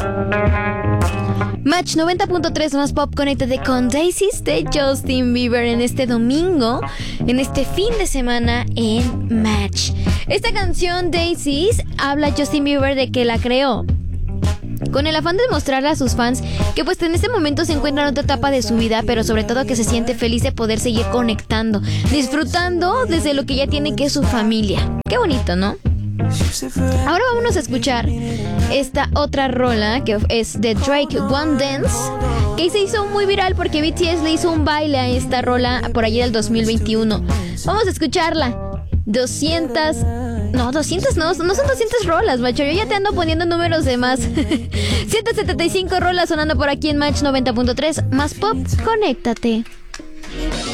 Match 90.3 más pop, conéctate con Daisies de Justin Bieber en este domingo, en este fin de semana en Match. Esta canción Daisies habla Justin Bieber de que la creó con el afán de mostrarle a sus fans que pues en este momento se encuentra en otra etapa de su vida, pero sobre todo que se siente feliz de poder seguir conectando, disfrutando desde lo que ya tiene, que es su familia. Qué bonito, ¿no? Ahora vámonos a escuchar esta otra rola que es de Drake, One Dance, que se hizo muy viral porque BTS le hizo un baile a esta rola por allí del 2021. Vamos a escucharla. 200 no son 200 rolas, macho. Yo ya te ando poniendo números de más. 175 rolas sonando por aquí en Match 90.3 más pop, conéctate.